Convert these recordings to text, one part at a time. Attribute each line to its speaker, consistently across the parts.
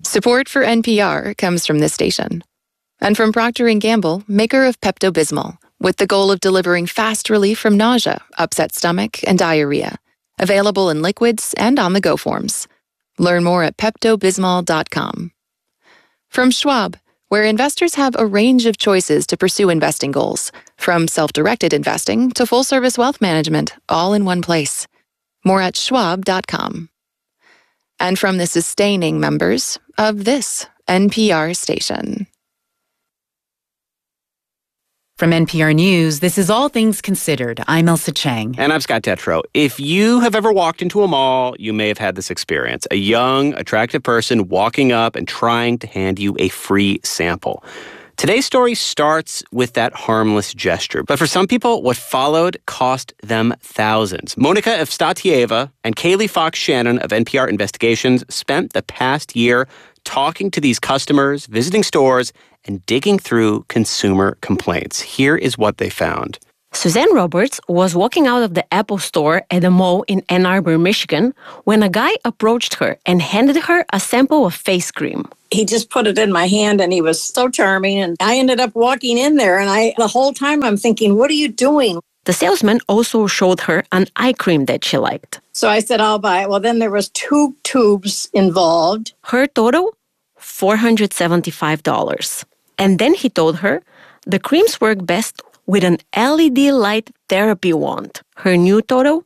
Speaker 1: Support for NPR comes from this station. And from Procter & Gamble, maker of Pepto-Bismol, with the goal of delivering fast relief from nausea, upset stomach, and diarrhea. Available in liquids and on-the-go forms. Learn more at PeptoBismol.com. From Schwab, where investors have a range of choices to pursue investing goals, from self-directed investing to full-service wealth management, all in one place. More at Schwab.com. And from the sustaining members of this NPR station.
Speaker 2: From NPR News, this is All Things Considered. I'm Elsa Chang.
Speaker 3: And I'm Scott Detrow. If you have ever walked into a mall, you may have had this experience. A young, attractive person walking up and trying to hand you a free sample. Today's story starts with that harmless gesture. But for some people, what followed cost them thousands. Monica Evstatieva and Kaylee Fox-Shannon of NPR Investigations spent the past year talking to these customers, visiting stores, and digging through consumer complaints. Here is what they found.
Speaker 4: Suzanne Roberts was walking out of the Apple store at a mall in Ann Arbor, Michigan, when a guy approached her and handed her a sample of face cream.
Speaker 5: He just put it in my hand, and he was so charming. And I ended up walking in there, and the whole time I'm thinking, what are you doing?
Speaker 4: The salesman also showed her an eye cream that she liked.
Speaker 5: So I said, I'll buy it. Well, then there was 2 tubes involved.
Speaker 4: Her total, $475. And then he told her the creams work best with an LED light therapy wand. Her new total,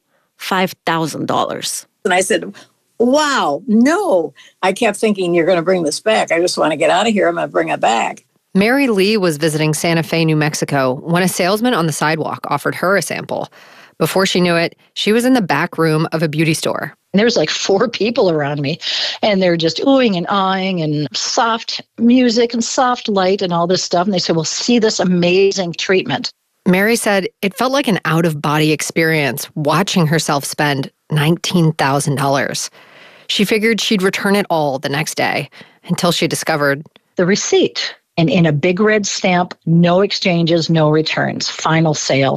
Speaker 4: $5,000.
Speaker 5: And I said, wow, no. I kept thinking, you're going to bring this back. I just want to get out of here. I'm going to bring it back.
Speaker 6: Mary Lee was visiting Santa Fe, New Mexico, when a salesman on the sidewalk offered her a sample. Before she knew it, she was in the back room of a beauty store.
Speaker 7: And there was like 4 people around me, and they're just oohing and aahing and soft music and soft light and all this stuff. And they said, well, see this amazing treatment.
Speaker 6: Mary said it felt like an out-of-body experience watching herself spend $19,000. She figured she'd return it all the next day until she discovered
Speaker 7: the receipt. And in a big red stamp, no exchanges, no returns, final sale.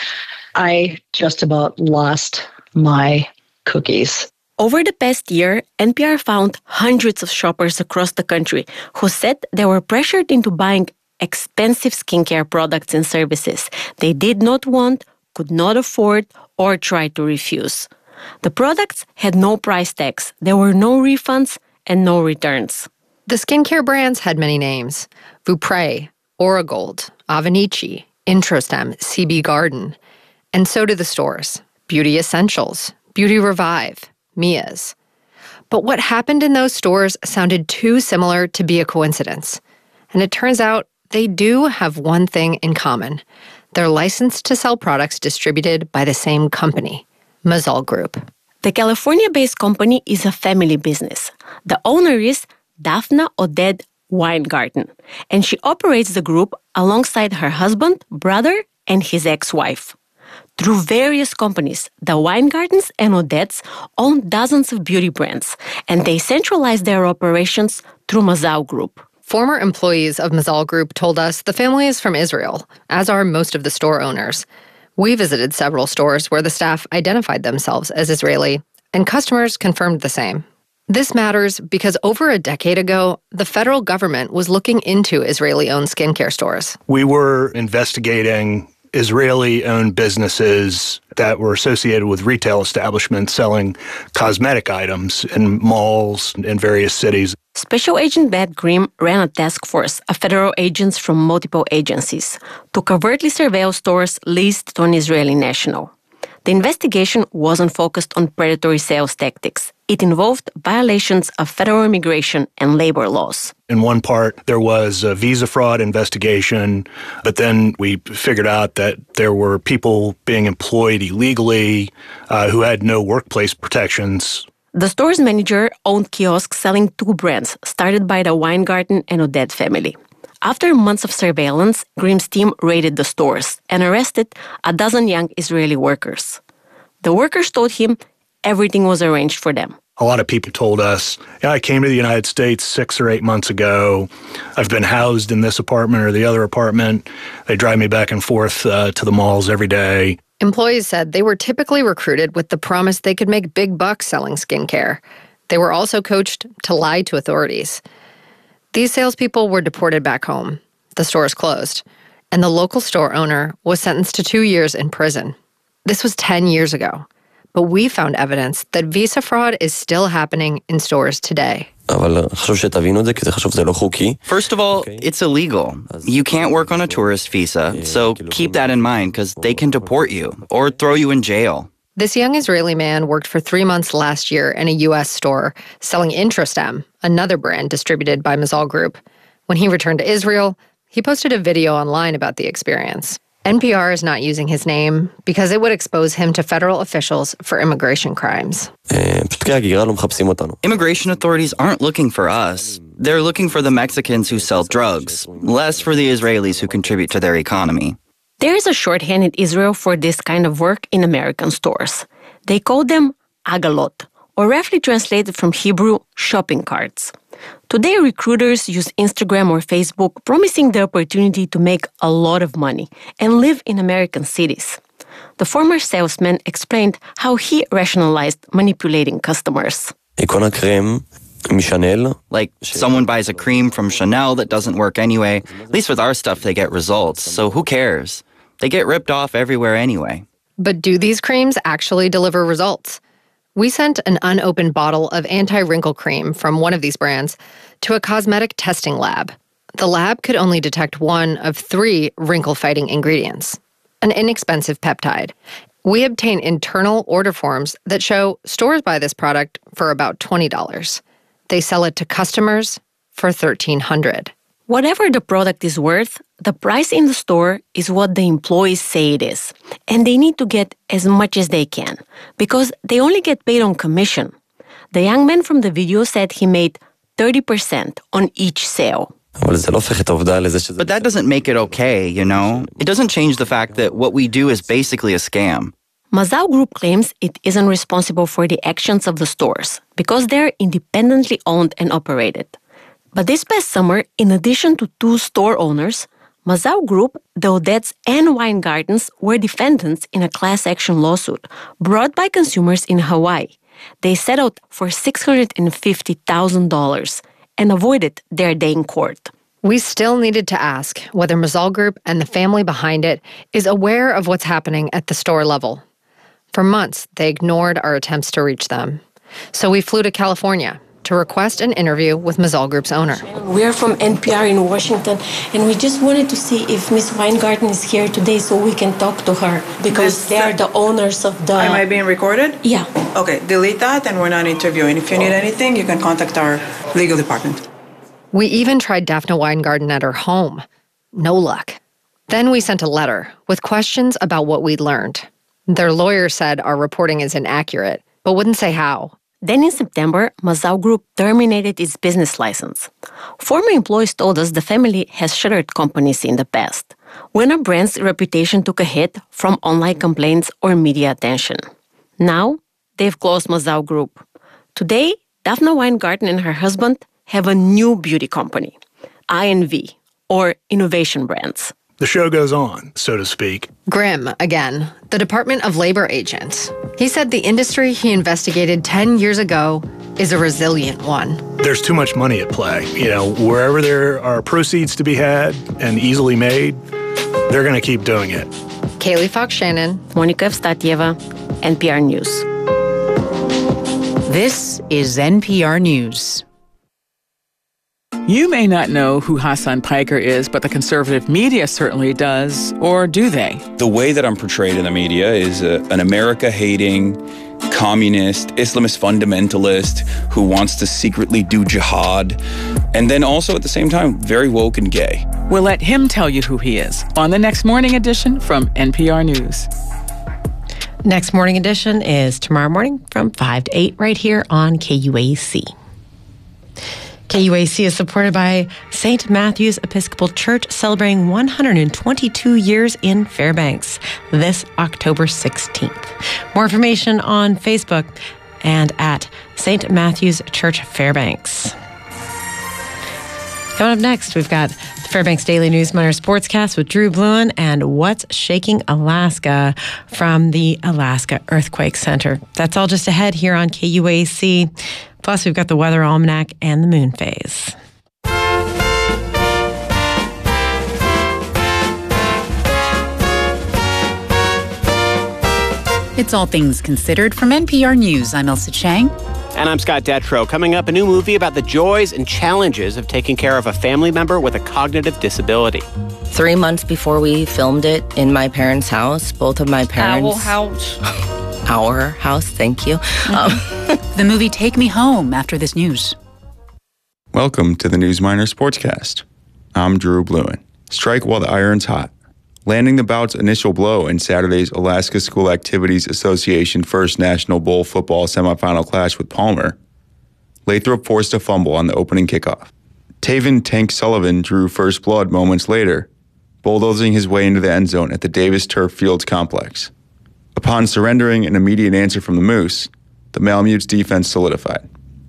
Speaker 7: I just about lost my cookies.
Speaker 4: Over the past year, NPR found hundreds of shoppers across the country who said they were pressured into buying expensive skincare products and services they did not want, could not afford, or tried to refuse. The products had no price tags, there were no refunds, and no returns.
Speaker 6: The skincare brands had many names: Vupre, Oragold, Avenici, Introstem, CB Garden. And so did the stores: Beauty Essentials, Beauty Revive, Mia's. But what happened in those stores sounded too similar to be a coincidence. And it turns out they do have one thing in common. They're licensed to sell products distributed by the same company, Mazzal Group.
Speaker 4: The California-based company is a family business. The owner is Daphna Oded Weingarten, and she operates the group alongside her husband, brother, and his ex-wife. Through various companies, the Weingartens and Odets own dozens of beauty brands, and they centralize their operations through Mazzal Group.
Speaker 6: Former employees of Mazzal Group told us the family is from Israel, as are most of the store owners. We visited several stores where the staff identified themselves as Israeli, and customers confirmed the same. This matters because over a decade ago, the federal government was looking into Israeli-owned skincare stores.
Speaker 8: We were investigating Israeli-owned businesses that were associated with retail establishments selling cosmetic items in malls in various cities.
Speaker 4: Special Agent Beth Grimm ran a task force of federal agents from multiple agencies to covertly surveil stores leased to an Israeli national. The investigation wasn't focused on predatory sales tactics. It involved violations of federal immigration and labor laws.
Speaker 8: In one part, there was a visa fraud investigation, but then we figured out that there were people being employed illegally who had no workplace protections.
Speaker 4: The store's manager owned kiosks selling 2 brands started by the Weingarten and Oded family. After months of surveillance, Grimm's team raided the stores and arrested a dozen young Israeli workers. The workers told him everything was arranged for them.
Speaker 8: A lot of people told us, I came to the United States 6 or 8 months ago. I've been housed in this apartment or the other apartment. They drive me back and forth to the malls every day.
Speaker 6: Employees said they were typically recruited with the promise they could make big bucks selling skincare. They were also coached to lie to authorities. These salespeople were deported back home. The stores closed, and the local store owner was sentenced to 2 years in prison. This was 10 years ago, but we found evidence that visa fraud is still happening in stores today.
Speaker 9: First of all, it's illegal. You can't work on a tourist visa, so keep that in mind because they can deport you or throw you in jail.
Speaker 6: This young Israeli man worked for 3 months last year in a U.S. store selling Introstem, another brand distributed by Mazal Group. When he returned to Israel, he posted a video online about the experience. NPR is not using his name because it would expose him to federal officials for immigration crimes.
Speaker 9: Immigration authorities aren't looking for us. They're looking for the Mexicans who sell drugs, less for the Israelis who contribute to their economy.
Speaker 4: There is a shorthand in Israel for this kind of work in American stores. They call them agalot, or roughly translated from Hebrew, shopping carts. Today, recruiters use Instagram or Facebook, promising the opportunity to make a lot of money and live in American cities. The former salesman explained how he rationalized manipulating customers.
Speaker 9: Like, someone buys a cream from Chanel that doesn't work anyway. At least with our stuff, they get results, so who cares? They get ripped off everywhere anyway.
Speaker 6: But do these creams actually deliver results? We sent an unopened bottle of anti-wrinkle cream from one of these brands to a cosmetic testing lab. The lab could only detect one of 3 wrinkle-fighting ingredients, an inexpensive peptide. We obtain internal order forms that show stores buy this product for about $20. They sell it to customers for $1,300.
Speaker 4: Whatever the product is worth, the price in the store is what the employees say it is. And they need to get as much as they can, because they only get paid on commission. The young man from the video said he made 30% on each sale.
Speaker 9: But that doesn't make it okay, you know? It doesn't change the fact that what we do is basically a scam.
Speaker 4: Mazal Group claims it isn't responsible for the actions of the stores because they're independently owned and operated. But this past summer, in addition to 2 store owners, Mazal Group, the Odets, and Weingardens were defendants in a class action lawsuit brought by consumers in Hawaii. They settled for $650,000 and avoided their day in court.
Speaker 6: We still needed to ask whether Mazal Group and the family behind it is aware of what's happening at the store level. For months, they ignored our attempts to reach them. So we flew to California to request an interview with Mazal Group's owner.
Speaker 4: We are from NPR in Washington, and we just wanted to see if Miss Weingarten is here today so we can talk to her, because they are the owners of the...
Speaker 10: Am I being recorded?
Speaker 4: Yeah.
Speaker 10: Okay, delete that, and we're not interviewing. If you need anything, you can contact our legal department.
Speaker 6: We even tried Daphna Weingarten at her home. No luck. Then we sent a letter with questions about what we'd learned. Their lawyer said our reporting is inaccurate, but wouldn't say how.
Speaker 4: Then in September, Mazal Group terminated its business license. Former employees told us the family has shuttered companies in the past, when a brand's reputation took a hit from online complaints or media attention. Now, they've closed Mazal Group. Today, Daphna Weingarten and her husband have a new beauty company, INV, or Innovation Brands.
Speaker 8: The show goes on, so to speak.
Speaker 6: Grimm, again, the Department of Labor agent. He said the industry he investigated 10 years ago is a resilient one.
Speaker 8: There's too much money at play. You know, wherever there are proceeds to be had and easily made, they're going to keep doing it.
Speaker 6: Kaylee Fox-Shannon,
Speaker 4: Monica Evstatieva, NPR News.
Speaker 2: This is NPR News.
Speaker 11: You may not know who Hassan Piker is, but the conservative media certainly does, or do they?
Speaker 12: The way that I'm portrayed in the media is an America-hating, communist, Islamist fundamentalist who wants to secretly do jihad, and then also at the same time, very woke and gay.
Speaker 11: We'll let him tell you who he is on the Next Morning Edition from NPR News.
Speaker 13: Next Morning Edition is tomorrow morning from 5 to 8 right here on KUAC. KUAC is supported by St. Matthew's Episcopal Church, celebrating 122 years in Fairbanks this October 16th. More information on Facebook and at St. Matthew's Church Fairbanks. Coming up next, we've got the Fairbanks Daily News Miner Sportscast with Drew Bluen and What's Shaking Alaska from the Alaska Earthquake Center. That's all just ahead here on KUAC. Plus, we've got the Weather Almanac and the moon phase.
Speaker 2: It's All Things Considered from NPR News. I'm Elsa Chang.
Speaker 3: And I'm Scott Detrow. Coming up, a new movie about the joys and challenges of taking care of a family member with a cognitive disability.
Speaker 14: 3 months before we filmed it in my parents' house, both of my parents... Our house, thank you.
Speaker 2: The movie Take Me Home after this news.
Speaker 12: Welcome to the News Miner Sportscast. I'm Drew Bluen. Strike while the iron's hot. Landing the bout's initial blow in Saturday's Alaska School Activities Association First National Bowl football semifinal clash with Palmer, Lathrop forced a fumble on the opening kickoff. Taven Tank Sullivan drew first blood moments later, bulldozing his way into the end zone at the Davis Turf Fields complex. Upon surrendering an immediate answer from the Moose, the Malamutes defense solidified.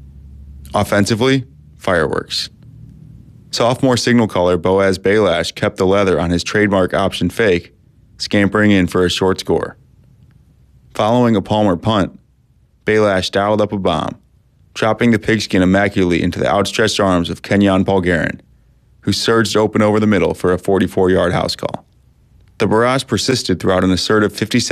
Speaker 12: Offensively, fireworks. Sophomore signal caller Boaz Belash kept the leather on his trademark option fake, scampering in for a short score. Following a Palmer punt, Belash dialed up a bomb, chopping the pigskin immaculately into the outstretched arms of Kenyon Polgaren, who surged open over the middle for a 44-yard house call. The barrage persisted throughout an assertive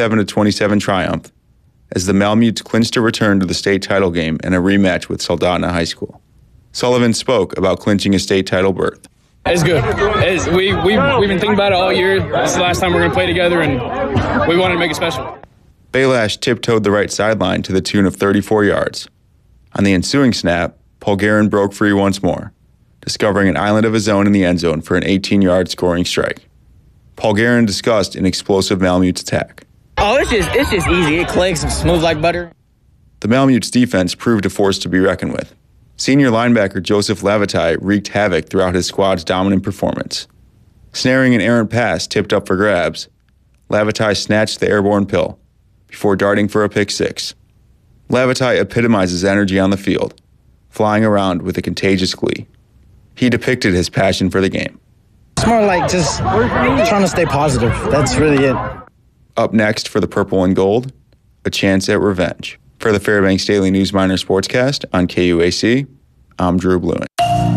Speaker 12: 57-27 triumph as the Malamutes clinched a return to the state title game and a rematch with Soldotna High School. Sullivan spoke about clinching a state title berth.
Speaker 15: It's good. We've been thinking about it all year. This is the last time we're going to play together, and we wanted to make it special.
Speaker 12: Belash tiptoed the right sideline to the tune of 34 yards. On the ensuing snap, Polgaren broke free once more, discovering an island of his own in the end zone for an 18-yard scoring strike. Polgaren discussed an explosive Malamutes attack.
Speaker 16: Oh, it's just easy. It clicks and smooth like butter.
Speaker 12: The Malamutes defense proved a force to be reckoned with. Senior linebacker Joseph Lavatai wreaked havoc throughout his squad's dominant performance. Snaring an errant pass tipped up for grabs, Lavatai snatched the airborne pill before darting for a pick six. Lavatai epitomizes energy on the field, flying around with a contagious glee. He depicted his passion for the game.
Speaker 16: It's more like just trying to stay positive. That's really it.
Speaker 12: Up next for the purple and gold, a chance at revenge. For the Fairbanks Daily News Miner Sportscast on KUAC, I'm Drew Bluen.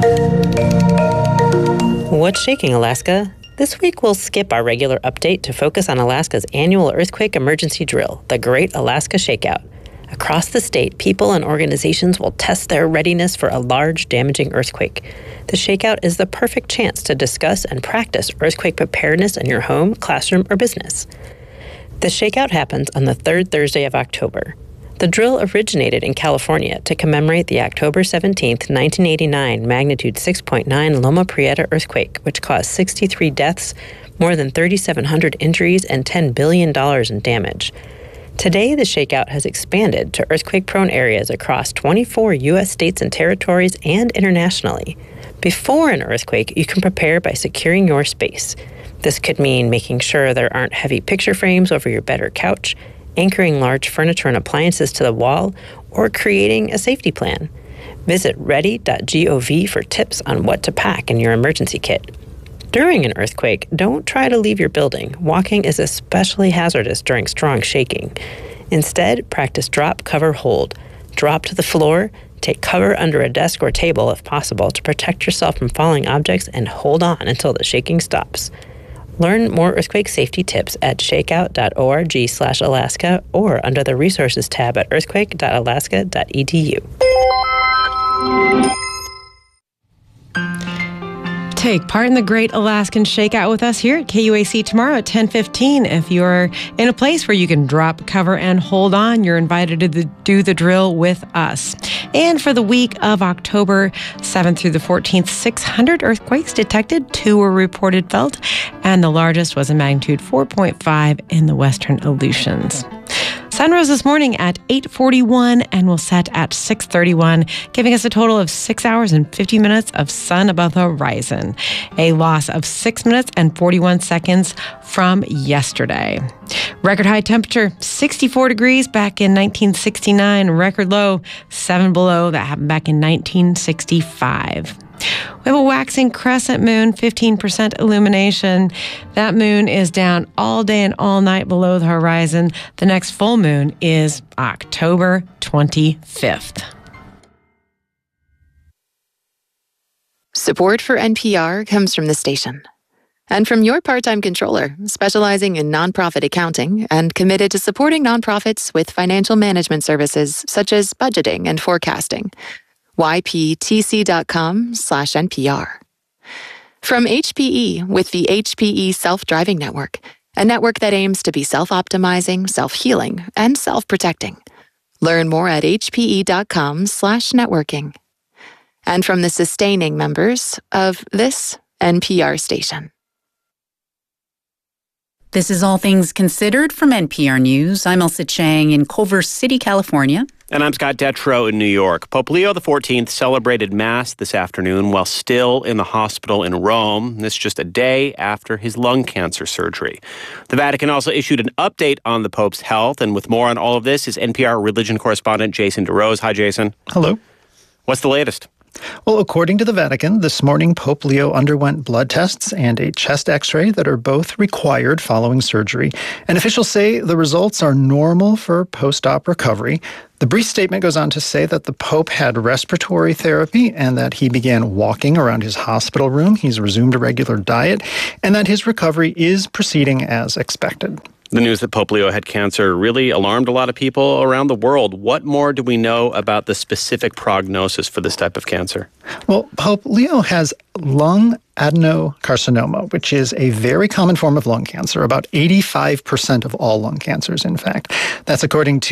Speaker 13: What's shaking Alaska? This week we'll skip our regular update to focus on Alaska's annual earthquake emergency drill, the Great Alaska Shakeout. Across the state, people and organizations will test their readiness for a large, damaging earthquake. The shakeout is the perfect chance to discuss and practice earthquake preparedness in your home, classroom, or business. The shakeout happens on the third Thursday of October. The drill originated in California to commemorate the October 17, 1989 magnitude 6.9 Loma Prieta earthquake, which caused 63 deaths, more than 3,700 injuries, and $10 billion in damage. Today, the shakeout has expanded to earthquake-prone areas across 24 U.S. states and territories and internationally. Before an earthquake, you can prepare by securing your space. This could mean making sure there aren't heavy picture frames over your bed or couch, anchoring large furniture and appliances to the wall, or creating a safety plan. Visit ready.gov for tips on what to pack in your emergency kit. During an earthquake, don't try to leave your building. Walking is especially hazardous during strong shaking. Instead, practice drop, cover, hold. Drop to the floor, take cover under a desk or table if possible to protect yourself from falling objects, and hold on until the shaking stops. Learn more earthquake safety tips at shakeout.org/Alaska or under the Resources tab at earthquake.alaska.edu. Take part in the Great Alaskan Shakeout with us here at KUAC tomorrow at 10:15. If you're in a place where you can drop, cover, and hold on, you're invited to do the drill with us. And for the week of October 7th through the 14th, 600 earthquakes detected, 2 were reported felt, and the largest was a magnitude 4.5 in the western Aleutians. Sun rose this morning at 8:41 and will set at 6:31, giving us a total of 6 hours and 50 minutes of sun above the horizon, a loss of 6 minutes and 41 seconds from yesterday. Record high temperature, 64 degrees back in 1969. Record low, 7 below. That happened back in 1965.
Speaker 17: We have a waxing crescent moon, 15% illumination. That moon is down all day and all night below the horizon. The next full moon is October 25th.
Speaker 1: Support for NPR comes from the station and from your part-time controller, specializing in nonprofit accounting and committed to supporting nonprofits with financial management services such as budgeting and forecasting. yptc.com/NPR. From HPE with the HPE Self-Driving Network, a network that aims to be self-optimizing, self-healing, and self-protecting. Learn more at hpe.com/networking. And from the sustaining members of this NPR station.
Speaker 2: This is All Things Considered from NPR News. I'm Elsa Chang in Culver City, California.
Speaker 3: And I'm Scott Detrow in New York. Pope Leo XIV celebrated Mass this afternoon while still in the hospital in Rome. This just a day after his lung cancer surgery. The Vatican also issued an update on the Pope's health. And with more on all of this is NPR religion correspondent Jason DeRose. Hi, Jason.
Speaker 18: Hello.
Speaker 3: What's the latest?
Speaker 18: Well, according to the Vatican, this morning Pope Leo underwent blood tests and a chest x-ray that are both required following surgery. And officials say the results are normal for post-op recovery. The brief statement goes on to say that the Pope had respiratory therapy and that he began walking around his hospital room. He's resumed a regular diet and that his recovery is proceeding as expected.
Speaker 3: The news that Pope Leo had cancer really alarmed a lot of people around the world. What more do we know about the specific prognosis for this type of cancer?
Speaker 18: Well, Pope Leo has lung adenocarcinoma, which is a very common form of lung cancer, about 85% of all lung cancers, in fact. That's according to